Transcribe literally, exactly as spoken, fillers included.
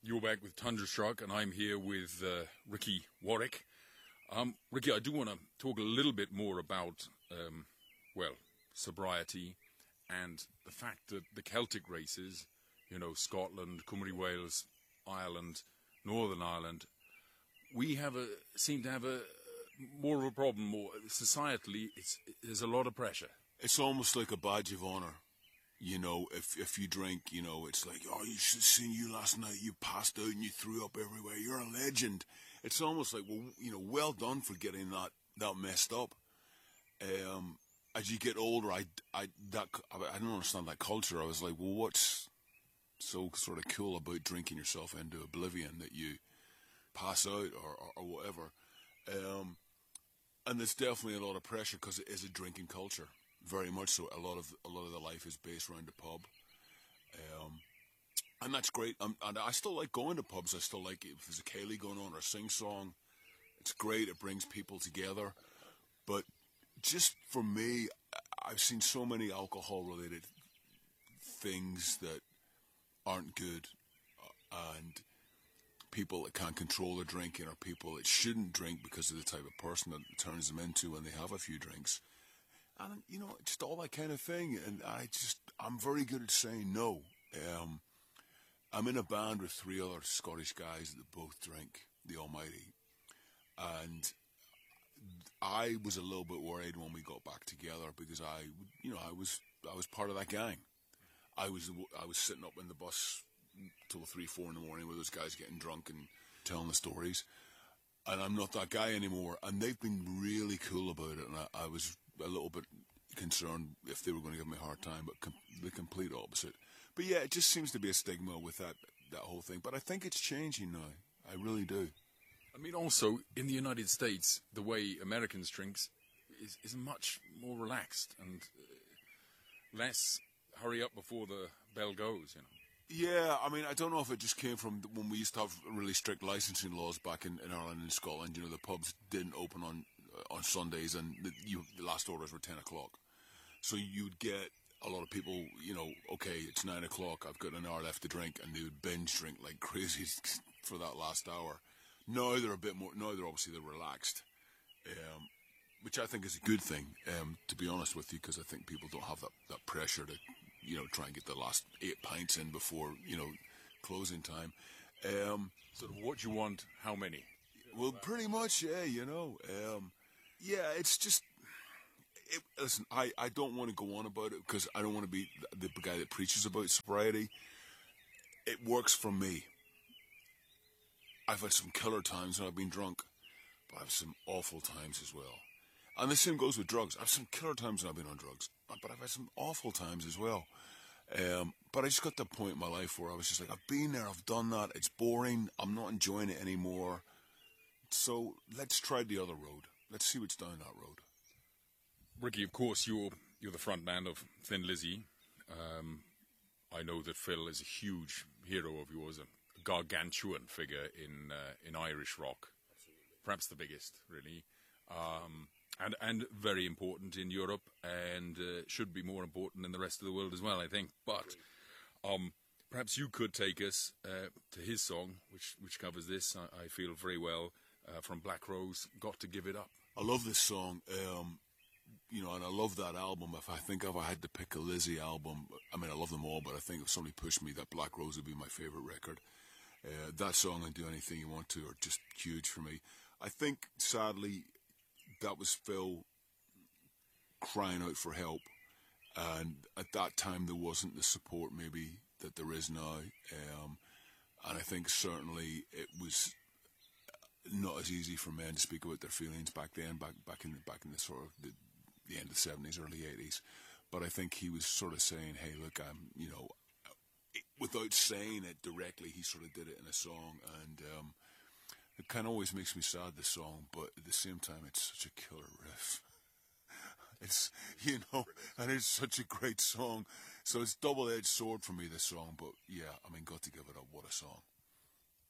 You're back with Thunderstruck, and I'm here with uh, Ricky Warwick. Um, Ricky, I do want to talk a little bit more about, um, well, sobriety and the fact that the Celtic races, you know, Scotland, Cymru, Wales, Ireland, Northern Ireland, we have a seem to have a more of a problem. More societally, it's there's a lot of pressure. It's almost like a badge of honor. You know, if if you drink, you know, it's like, oh, you should have seen you last night. You passed out and you threw up everywhere. You're a legend. It's almost like, well, you know, well done for getting that that messed up. Um, as you get older, I, I that I don't understand that culture. I was like, well, what's so sort of cool about drinking yourself into oblivion that you pass out or or, or whatever? Um, and there's definitely a lot of pressure because it is a drinking culture. Very much so. A lot of a lot of the life is based around the pub, um, and that's great. Um, and I still like going to pubs. I still like it. If there's a ceilidh going on or a sing song, it's great. It brings people together. But just for me, I've seen so many alcohol-related things that aren't good, uh, and people that can't control their drinking, or people that shouldn't drink because of the type of person that it turns them into when they have a few drinks. And, you know, just all that kind of thing. And I just, I'm very good at saying no. Um, I'm in a band with three other Scottish guys that both drink the Almighty. And I was a little bit worried when we got back together because I, you know, I was, I was part of that gang. I was, I was sitting up in the bus till three, four in the morning with those guys getting drunk and telling the stories. And I'm not that guy anymore. And they've been really cool about it. And I, I was a little bit concerned if they were going to give me a hard time, but com- the complete opposite. But yeah, it just seems to be a stigma with that, that whole thing. But I think it's changing now. I really do. I mean, also, in the United States, the way Americans drink is, is much more relaxed and uh, less hurry up before the bell goes, you know. Yeah, I mean, I don't know if it just came from when we used to have really strict licensing laws back in, in Ireland and Scotland. You know, the pubs didn't open on uh, on Sundays, and the, you, the last orders were ten o'clock. So you'd get a lot of people, you know, okay, it's nine o'clock, I've got an hour left to drink, and they would binge drink like crazy for that last hour. Now they're a bit more, now they're obviously they're relaxed, um, which I think is a good thing, um, to be honest with you, because I think people don't have that, that pressure to, you know, try and get the last eight pints in before, you know, closing time. Um, sort of what you want, how many? Well, pretty much, yeah, you know. Um, yeah, it's just, it, listen, I, I don't want to go on about it because I don't want to be the, the guy that preaches about sobriety. It works for me. I've had some killer times when I've been drunk, but I've some awful times as well. And the same goes with drugs. I've some killer times when I've been on drugs, but I've had some awful times as well. Um, but I just got to the point in my life where I was just like, I've been there, I've done that, it's boring, I'm not enjoying it anymore. So let's try the other road. Let's see what's down that road. Ricky, of course, you're you're the front man of Thin Lizzy. Um, I know that Phil is a huge hero of yours, a gargantuan figure in uh, in Irish rock, perhaps the biggest, really. Um, And and very important in Europe, and uh, should be more important in the rest of the world as well, I think. But um, perhaps you could take us uh, to his song, which which covers this. I, I feel very well uh, from Black Rose. Got to Give It Up. I love this song, um, you know, and I love that album. If I think if I had to pick a Lizzy album, I mean, I love them all, but I think if somebody pushed me, that Black Rose would be my favorite record. Uh, that song and Do Anything You Want To are just huge for me. I think, sadly, that was Phil crying out for help, and at that time there wasn't the support maybe that there is now, um, and I think certainly it was not as easy for men to speak about their feelings back then, back back in the, back in the sort of the, the end of the seventies, early eighties. But I think he was sort of saying, "Hey, look, I'm," you know, without saying it directly, he sort of did it in a song, and um, it kind of always makes me sad, this song, but at the same time, it's such a killer riff. It's, you know, and it's such a great song. So it's double-edged sword for me, this song, but yeah, I mean, Got to Give It Up, what a song.